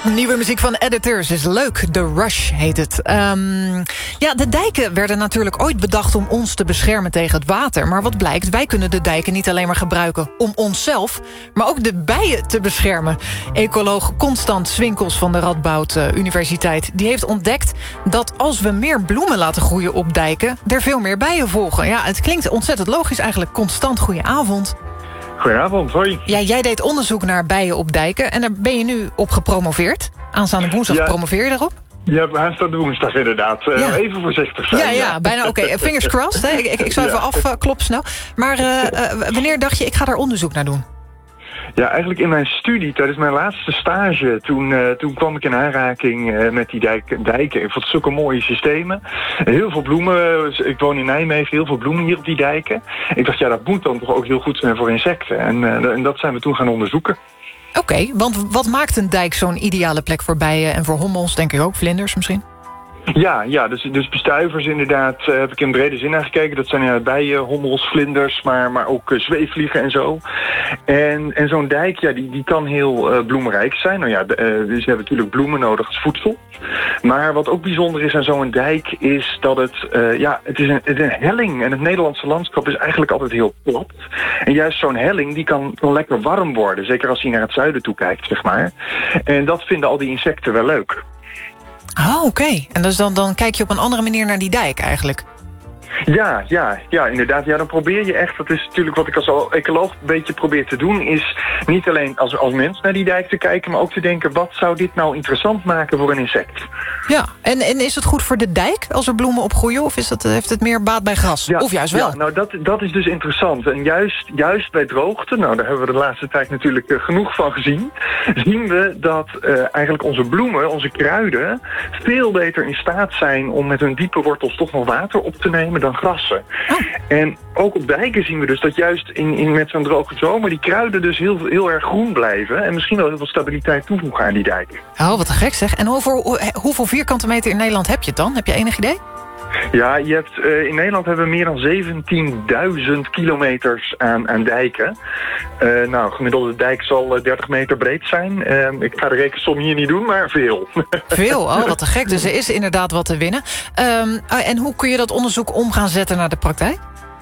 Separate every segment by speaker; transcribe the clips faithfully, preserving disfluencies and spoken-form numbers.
Speaker 1: Nieuwe muziek van Editors is leuk. The Rush heet het. Um, ja, de dijken werden natuurlijk ooit bedacht om ons te beschermen tegen het water. Maar wat blijkt, wij kunnen de dijken niet alleen maar gebruiken om onszelf, maar ook de bijen te beschermen. Ecoloog Constant Swinkels van de Radboud uh, Universiteit, die heeft ontdekt dat als we meer bloemen laten groeien op dijken, er veel meer bijen volgen. Ja, het klinkt ontzettend logisch eigenlijk. Constant, goeie avond.
Speaker 2: Goedenavond, hoi.
Speaker 1: Ja, jij deed onderzoek naar bijen op dijken en daar ben je nu op gepromoveerd. Aanstaande woensdag ja. promoveer je daarop?
Speaker 2: Ja, aanstaande woensdag inderdaad. Uh, ja. Even voorzichtig zijn.
Speaker 1: Ja, ja, ja. bijna oké. Okay. Fingers crossed. Hè. Ik, ik, ik zou even ja. afkloppen snel. Maar uh, uh, wanneer dacht je, ik ga daar onderzoek naar doen?
Speaker 2: Ja, eigenlijk in mijn studie, tijdens mijn laatste stage, toen, uh, toen kwam ik in aanraking uh, met die dijk, dijken. Ik vond zulke mooie systemen. Heel veel bloemen. Ik woon in Nijmegen, heel veel bloemen hier op die dijken. Ik dacht, ja, dat moet dan toch ook heel goed zijn voor insecten. En, uh, en dat zijn we toen gaan onderzoeken.
Speaker 1: Oké, okay, want wat maakt een dijk zo'n ideale plek voor bijen en voor hommels, denk ik ook, vlinders misschien?
Speaker 2: Ja, ja dus, dus bestuivers inderdaad uh, heb ik in brede zin naar gekeken. Dat zijn uh, bijen, hommels, vlinders, maar, maar ook uh, zweefvliegen en zo. En, en zo'n dijk, ja, die, die kan heel uh, bloemrijk zijn. Nou ja, de, uh, dus we hebben natuurlijk bloemen nodig als voedsel. Maar wat ook bijzonder is aan zo'n dijk is dat het, uh, ja, het is, een, het is een helling. En het Nederlandse landschap is eigenlijk altijd heel plat. En juist zo'n helling, die kan, kan lekker warm worden. Zeker als je naar het zuiden toe kijkt, zeg maar. En dat vinden al die insecten wel leuk.
Speaker 1: Oh, oké. Okay. En dus dan, dan kijk je op een andere manier naar die dijk eigenlijk?
Speaker 2: Ja, ja, ja, inderdaad. Ja, dan probeer je echt, dat is natuurlijk wat ik als ecoloog een beetje probeer te doen, is niet alleen als, als mens naar die dijk te kijken, maar ook te denken, wat zou dit nou interessant maken voor een insect?
Speaker 1: Ja, en, en is het goed voor de dijk als er bloemen opgroeien, of is dat, heeft het meer baat bij gras?
Speaker 2: Ja,
Speaker 1: of juist wel?
Speaker 2: Ja, nou dat, dat is dus interessant. En juist, juist bij droogte, nou daar hebben we de laatste tijd natuurlijk uh, genoeg van gezien, zien we dat uh, eigenlijk onze bloemen, onze kruiden, veel beter in staat zijn om met hun diepe wortels toch nog water op te nemen dan grassen. Oh. En ook op dijken zien we dus dat juist in, in met zo'n droge zomer die kruiden dus heel, heel erg groen blijven en misschien wel heel veel stabiliteit toevoegen aan die dijk.
Speaker 1: Oh, wat een gek zeg. En hoeveel, hoeveel vierkante meter in Nederland heb je het dan? Heb je enig idee?
Speaker 2: Ja, je hebt, uh, in Nederland hebben we meer dan zeventienduizend kilometers aan, aan dijken. Uh, nou, gemiddelde dijk zal uh, dertig meter breed zijn. Uh, ik ga de rekensom hier niet doen, maar veel.
Speaker 1: Veel? Oh, wat te gek. Dus er is inderdaad wat te winnen. Um, en hoe kun je dat onderzoek om gaan zetten naar de praktijk?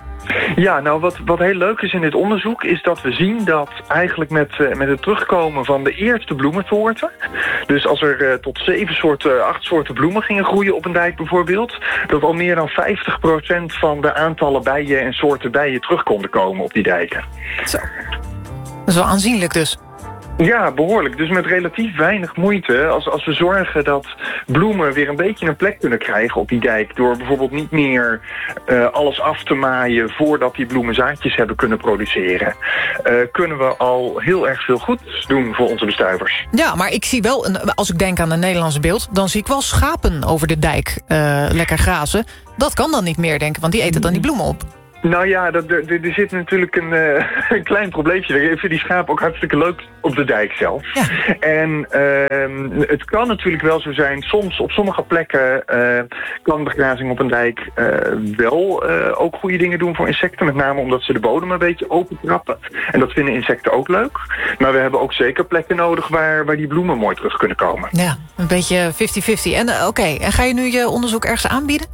Speaker 2: Ja, nou wat, wat heel leuk is in dit onderzoek is dat we zien dat eigenlijk met, uh, met het terugkomen van de eerste bloemensoorten, dus als er uh, tot zeven soorten, acht soorten bloemen gingen groeien op een dijk bijvoorbeeld, dat al meer dan vijftig procent van de aantallen bijen en soorten bijen terug konden komen op die dijken.
Speaker 1: Zo. Dat is wel aanzienlijk dus.
Speaker 2: Ja, behoorlijk. Dus met relatief weinig moeite, als, als we zorgen dat bloemen weer een beetje een plek kunnen krijgen op die dijk, door bijvoorbeeld niet meer uh, alles af te maaien voordat die bloemen zaadjes hebben kunnen produceren, uh, kunnen we al heel erg veel goeds doen voor onze bestuivers.
Speaker 1: Ja, maar ik zie wel, als ik denk aan een Nederlands beeld, dan zie ik wel schapen over de dijk uh, lekker grazen. Dat kan dan niet meer, denk ik, want die eten dan die bloemen op.
Speaker 2: Nou ja, dat, er, er zit natuurlijk een, uh, een klein probleempje. Ik vind die schapen ook hartstikke leuk op de dijk zelf. Ja. En uh, het kan natuurlijk wel zo zijn, soms op sommige plekken uh, kan begrazing op een dijk uh, wel uh, ook goede dingen doen voor insecten. Met name omdat ze de bodem een beetje opentrappen. En dat vinden insecten ook leuk. Maar we hebben ook zeker plekken nodig waar, waar die bloemen mooi terug kunnen komen.
Speaker 1: Ja, een beetje vijftig vijftig. En uh, oké, okay. En ga je nu je onderzoek ergens aanbieden?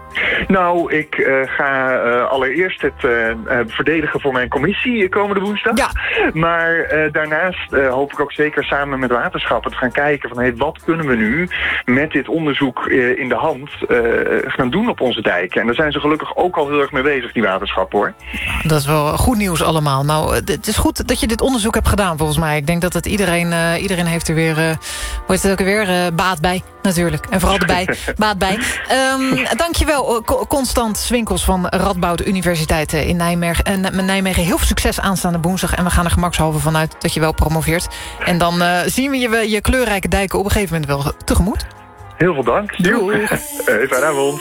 Speaker 2: Nou, ik uh, ga uh, allereerst het uh, uh, verdedigen voor mijn commissie komende woensdag. Ja. Maar uh, daarnaast uh, hoop ik ook zeker samen met waterschappen te gaan kijken van hey, wat kunnen we nu met dit onderzoek uh, in de hand uh, gaan doen op onze dijken. En daar zijn ze gelukkig ook al heel erg mee bezig, die waterschappen hoor. Dat
Speaker 1: is wel goed nieuws allemaal. Nou, het is goed dat je dit onderzoek hebt gedaan volgens mij. Ik denk dat het iedereen, uh, iedereen heeft er weer, uh, hoe heet het ook weer, uh, baat bij natuurlijk. En vooral erbij, baat bij. Um, dankjewel. Constant Swinkels van Radboud Universiteit in Nijmegen. En met Nijmegen heel veel succes aanstaande woensdag. En we gaan er gemakshalve vanuit dat je wel promoveert. En dan uh, zien we je, je kleurrijke dijken op een gegeven moment wel tegemoet.
Speaker 2: Heel veel dank.
Speaker 1: Doei.
Speaker 2: Hey, fijne avond.